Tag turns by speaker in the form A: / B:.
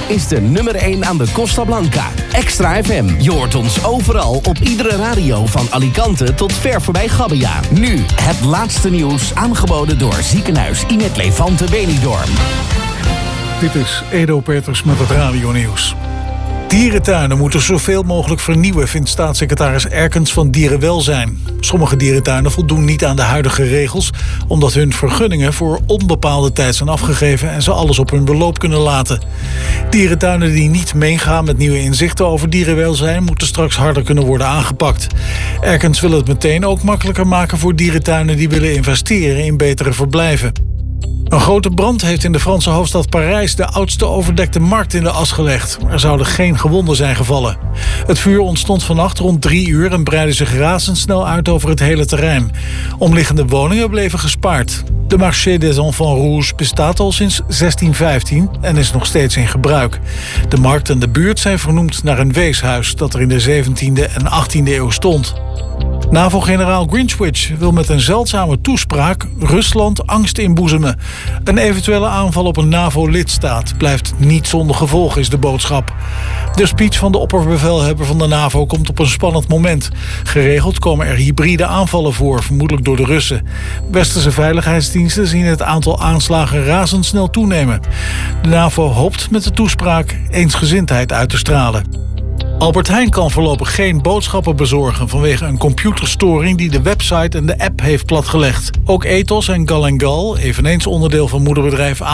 A: is de nummer 1 aan de Costa Blanca. Extra FM. Je hoort ons overal op iedere radio van Alicante tot ver voorbij Gabbia. Nu het laatste nieuws aangeboden door ziekenhuis Imet Levante Benidorm.
B: Dit is Edo Peters met het radionieuws. Dierentuinen moeten zoveel mogelijk vernieuwen, vindt staatssecretaris Erkens van Dierenwelzijn. Sommige dierentuinen voldoen niet aan de huidige regels, omdat hun vergunningen voor onbepaalde tijd zijn afgegeven en ze alles op hun beloop kunnen laten. Dierentuinen die niet meegaan met nieuwe inzichten over dierenwelzijn moeten straks harder kunnen worden aangepakt. Erkens wil het meteen ook makkelijker maken voor dierentuinen die willen investeren in betere verblijven. Een grote brand heeft in de Franse hoofdstad Parijs de oudste overdekte markt in de as gelegd. Er zouden geen gewonden zijn gevallen. Het vuur ontstond vannacht rond 3 uur en breidde zich razendsnel uit over het hele terrein. Omliggende woningen bleven gespaard. De Marché des Enfants Rouges bestaat al sinds 1615 en is nog steeds in gebruik. De markt en de buurt zijn vernoemd naar een weeshuis dat er in de 17e en 18e eeuw stond. NAVO-generaal Grinchwich wil met een zeldzame toespraak Rusland angst inboezemen. Een eventuele aanval op een NAVO-lidstaat blijft niet zonder gevolg, is de boodschap. De speech van de opperbevelhebber van de NAVO komt op een spannend moment. Geregeld komen er hybride aanvallen voor, vermoedelijk door de Russen. Westerse veiligheidsdiensten zien het aantal aanslagen razendsnel toenemen. De NAVO hoopt met de toespraak eensgezindheid uit te stralen. Albert Heijn kan voorlopig geen boodschappen bezorgen vanwege een computerstoring die de website en de app heeft platgelegd. Ook Ethos en Gal & Gal, eveneens onderdeel van moederbedrijf